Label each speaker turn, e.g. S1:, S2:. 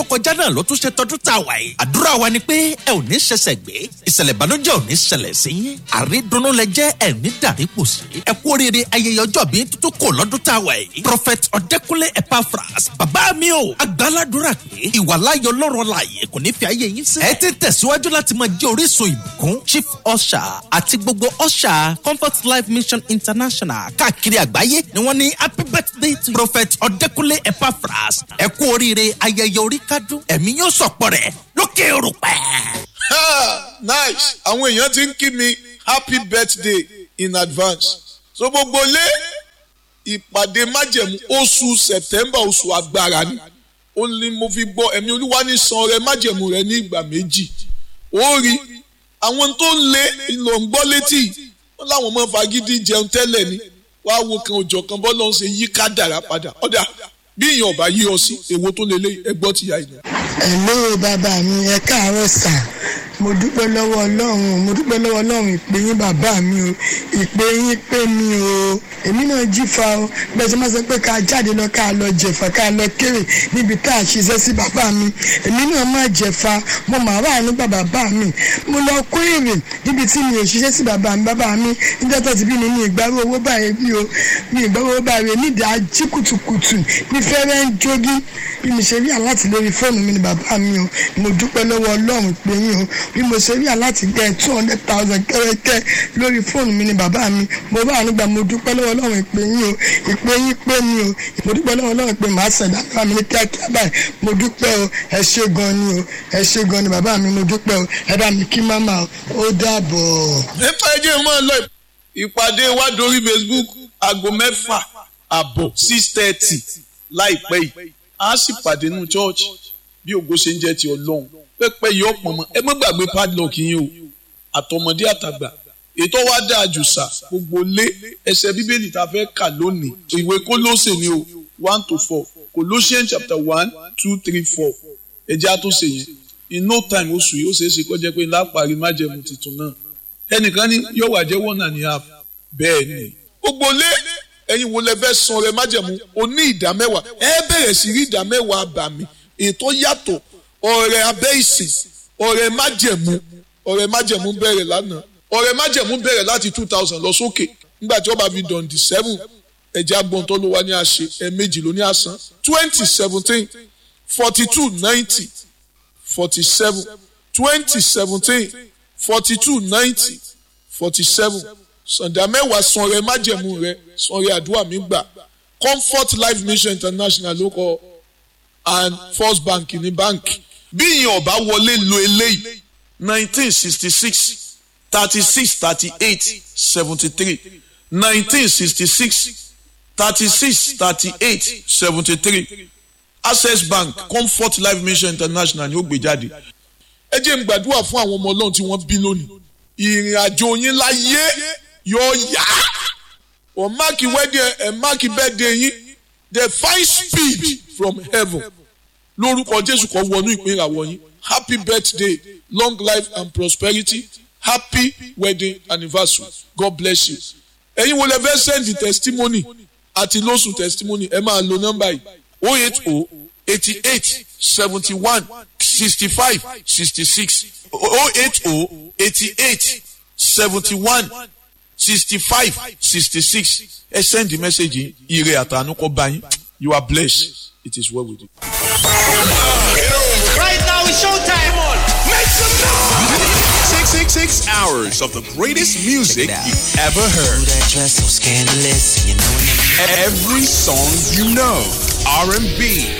S1: kọjá náà ló tún ṣe tọdún tá a wà yìí. àdúrà wa ni pé ẹ ò ní ṣẹ̀ṣẹ̀ gbé ìṣẹ̀lẹ̀ ìbànújẹ́ ò ní ṣẹlẹ̀ sí yín. àrídùnnú lẹ jẹ́ ẹ ní dàrípò sí. ẹ kú oríire ayẹyẹ ọjọ́ bí tuntun kò lọ́dún tá a wà yìí. prophet ọ̀dẹ́kúnlé epaphras bàbá mi o agbáládùra pé ìwàláyọ̀ ọlọ́run láàyè kò ní fi ayé yín sí. ẹ ti tẹ̀síwájú láti máa jẹ́ orísun ìbùkún chief usher àti gbogbo usher comfort life mission international káàkiri àgbáyé ni wọ́n ní happy birthday to prophet ọ̀dẹ́kúnlé epaphras ẹ kú oríire ayẹyẹ orí kádùn ẹ̀mí yóò sọ̀pọ̀ rẹ̀ lókè òrùpẹ̀.
S2: Nice. Àwọn èèyàn ti ń kí mi happy birthday in advance. So gbogbo lé ìpàdé májẹ̀mú oṣù September oṣù agbára ni. Ó ní mo fi gbọ́ ẹ̀mí olúwa ní san rẹ májẹ̀mú rẹ ní ìgbà méjì. Ó rí àwọn tó ń lé ìlò ń gbọ́ létí. Wọ́n láwọn ọmọ fagídí jẹun tẹ́lẹ̀ ni. Wá wo kan òjò kan bọ́ lọ́n ṣe yí kádàrá padà. Ọ̀dà bí èèyàn ọba yí ọ sí èwo tó lè lé ẹgbọ́ tìyá ìlú.
S3: Hello bàbá mi ẹ káàárọ̀ sà mo dúpẹ́ lọ́wọ́ ọlọ́run ìpè yín bàbá mi o ìpè yín pè mí o èmi náà jífa o bẹ́ẹ̀ ṣe máa sọ pé ká jáde lọ ká lọ jẹ̀fà ká lọ kéré níbi tá a ṣiṣẹ́ sí bàbá mi èmi náà máa jẹ̀fà mo máa wà nígbà bàbá mi mo lọ kó èrè níbi tí mi ò ṣiṣẹ́ sí bàbá mi níjọ́ tó ti bí mi ní ìgbàrú owó báyìí bí o ní ìgbàrú owó báyìí nídìí ají kùtùkùtù ní fẹ́rẹ́ ń jogi bí mi ṣe rí aláti lórí fóònù mi ní bàbá mi o mo dúpẹ́ lọ́wọ́ ọlọ́run pé yín o bí mo ṣe rí aláti gẹ 200,000 kẹ́rẹ́kẹ́ lórí fóònù mi ní bàbá mi mo bá nígbà mo dúpẹ́ lọ́wọ́ ọlọ́run pé yín o ìpè yín pé mi o mo dúpẹ́ lọ́wọ́ ọlọ́run pé màá ṣẹ̀dá bàbá mi ní kíákíá báyìí mo dúpẹ́ o ẹ ṣé gan ni o ẹ ṣé gan ni bàbá mi mo dúpẹ́ o ẹ bá mi kí máma ó dàbọ̀.
S2: nípa ẹjẹ máa lọ ìpàdé wa dórí Facebook aago 6:30 6:30 láìpẹ́ yìí a sì pàdé nínú church bí ògo ṣe ń jẹ́ ti Ọlọ́run pẹ́pẹ́ yìí ọ̀pọ̀ mọ́ ẹ má gbàgbé padlock yín o àtọmọdé àtàgbà ètò wa dáa jù sà gbogbo lé ẹsẹ̀ bíbélì tá a fẹ́ kà lónìí ìwé Kólósè ni o 1-4 Colossians chapter 1, 2, 3, 4 ẹjẹ́ àtúnṣe yẹn in no time oṣù yìí ó ṣeé ṣe kó jẹ́ pé lápárí májẹ̀mú tuntun náà ẹnìkan ní yóò wà jẹ́ 1.5 bẹ́ẹ̀ ni gbogbo lé ẹ̀yin wo lẹ fẹ́ san rẹ májẹ̀mú o ní ìdámẹ́wàá ẹ bẹ̀rẹ̀ sí rí ìdámẹ́wàá àbàmì ètò yàtọ̀ ọ̀rẹ́ abẹ́ ìsìn ọ̀rẹ́ májẹ̀mú bẹ̀rẹ̀ lánàá ọ̀rẹ́ májẹ̀mú bẹ̀rẹ̀ láti 2,000 lọ sókè nígbà tí ó bá fi dọ̀ǹdì 7 ẹ̀jẹ̀ agbọ̀n tó ló wá ní àṣẹ ẹ̀ẹ̀mejì ló ní àsán 2017 4290 47 2017 4290 47 sàǹdà mẹ́wàá sanrẹ́ májẹ̀mú rẹ sanrẹ́ àdúrà mi gbà Comfort Life Mission International ló kọ and First Bank ní báǹkì bí ìyẹn ọba wọlé lo eléyìí 1966 36 38 73 1966 36 38 73 Access Bank Comfort Life Mission International ni ó gbé jáde. ẹ jẹ́ n gbàdúrà fún àwọn ọmọ Ọlọ́run tí wọ́n bí lónìí ìrìn àjò yín láyé yóò yá or mark wedding and mark birthday yín the fine speed from heaven lórúkọ Jésù kó wọnú ìpín ìràwọ̀ yín happy birthday long life and prosperity happy wedding anniversary God bless you. ẹ̀yin wo lẹ fẹ́ send the testimony àti lóṣù testimony ẹ máa lo nọ́mbà yìí 080 88 71 65 66 080 88 71 65 66 ẹ send the message ire àtànú kó bá yín you are blessed it is well with you.
S4: Right now it's showtime on. Make some noise.
S5: 6 hours of the greatest music you've ever heard.
S6: That dress so scandalous, you know.
S5: Every song you know, R&B,